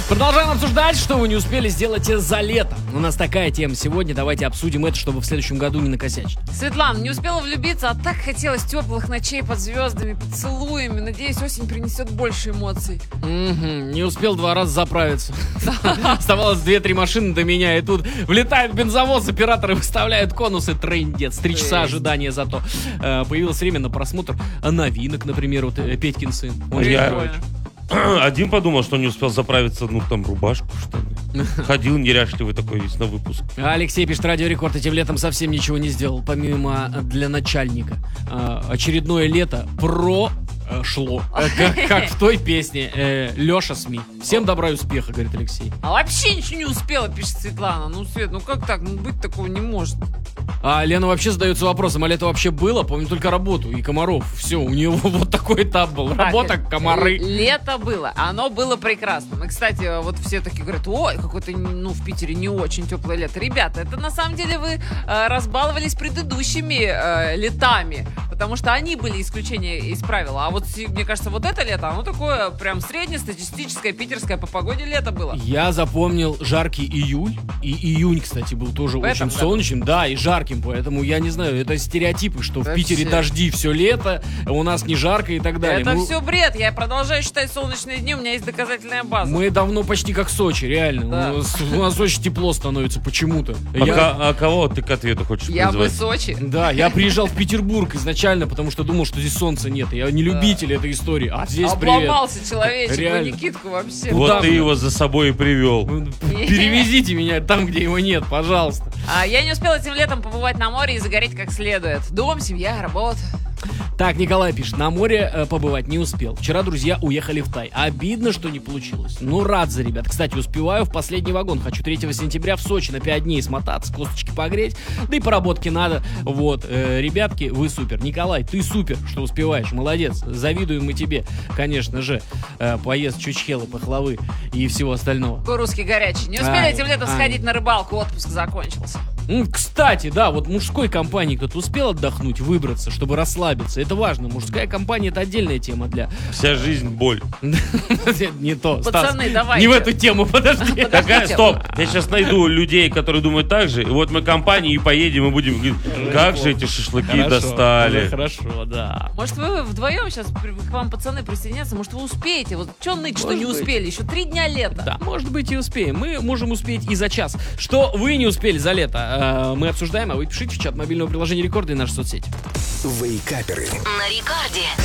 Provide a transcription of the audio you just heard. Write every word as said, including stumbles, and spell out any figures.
Продолжаем обсуждать, что вы не успели сделать за лето. У нас такая тема сегодня. Давайте обсудим это, чтобы в следующем году не накосячить. Светлана, не успела влюбиться, а так хотелось теплых ночей под звездами, поцелуями. Надеюсь, осень принесет больше эмоций. Угу, не успел два раза заправиться. Оставалось две-три машины до меня, и тут влетает бензовоз, операторы выставляют конусы, трындец. Три часа ожидания зато. Появилось время на просмотр новинок, например, вот Петькин сын. Я один подумал, что не успел заправиться, ну там рубашку, что ли. Ходил неряшливый такой весь на выпуск. Алексей пишет, Радио Рекорд этим летом совсем ничего не сделал, помимо для начальника. Очередное лето про... шло. Как, как в той песне э, Леша СМИ. Всем добра и успеха, говорит Алексей. А вообще ничего не успела, пишет Светлана. Ну, Свет, ну как так? Ну, быть такого не может. А Лена вообще задается вопросом, а лето вообще было? Помню только работу и комаров. Все, у него вот такой этап был. Работа, комары. Лето было, оно было прекрасным. И, кстати, вот все такие говорят, ой, какое-то, ну, в Питере не очень теплое лето. Ребята, это на самом деле вы э, разбаловались предыдущими э, летами, потому что они были исключения из правила. А вот, мне кажется, вот это лето, оно такое прям среднестатистическое питерское по погоде лето было. Я запомнил жаркий июль. И июнь, кстати, был тоже В очень этом году. солнечным. Да, и жарким. Поэтому я не знаю, это стереотипы, что Да в Питере все. дожди все лето, а у нас не жарко и так далее. Это Мы- все бред. Я продолжаю считать солнечные дни, у меня есть доказательная база. Мы давно почти как Сочи, реально. Да. У, нас, у нас очень тепло становится почему-то. А, Я- ко- а кого ты к ответу хочешь Я бы призвать? Сочи. Да, я приезжал в Петербург изначально, потому что думал, что здесь солнца нет. Я не любитель этой истории. А здесь привет. Обломался человечек, Реально. ну, Никитку вообще. Вот Да, ты да. его за собой и привел. Перевезите меня там, где его нет, пожалуйста. А я не успела этим летом побывать на море и загореть как следует. Дом, семья, работа. Так, Николай пишет, на море э, побывать не успел. Вчера друзья уехали в Тай. Обидно, что не получилось. Ну, рад за ребят. Кстати, успеваю в последний вагон. Хочу третьего сентября в Сочи на пять дней смотаться, косточки погреть. Да и поработки надо. Вот, э, ребятки, вы супер. Николай, ты супер, что успеваешь. Молодец. Завидуем мы тебе, конечно же. Э, поезд Чучхелы, Пахлавы и всего остального. Какой русский горячий. Не успели Ай, этим летом ай. сходить на рыбалку, отпуск закончился. М, Кстати, да, вот мужской компании кто-то успел отдохнуть, выбраться, чтобы расслабиться. Это важно. Мужская компания — это отдельная тема для... Вся жизнь боль. Не то, Стас. Пацаны, давайте. Не в эту тему, подожди. Такая, стоп, я сейчас найду людей, которые думают так же, и вот мы компанией и поедем, и будем говорить, как же эти шашлыки Хорошо, достали. уже Хорошо, да. Может, вы вдвоем сейчас к вам пацаны присоединятся? Может, вы успеете? Вот что ныть, что Может не быть. успели? Еще три дня лета. Да, может быть, и успеем. Мы можем успеть и за час. Что вы не успели за лето, э, мы обсуждаем, а вы пишите в чат мобильного приложения Рекорда и наши соцсети. Вейкаперы. На рекорде.